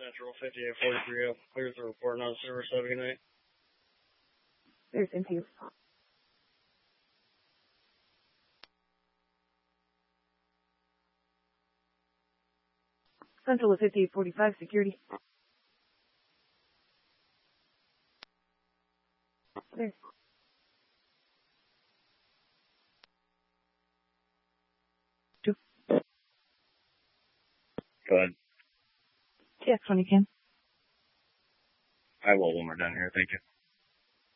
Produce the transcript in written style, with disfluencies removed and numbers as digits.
Central 5843 up. Clear to report on server 78. There's into. Central of 5845, security. There. Two. Go ahead. Yes, when you can. I will when we're done here. Thank you.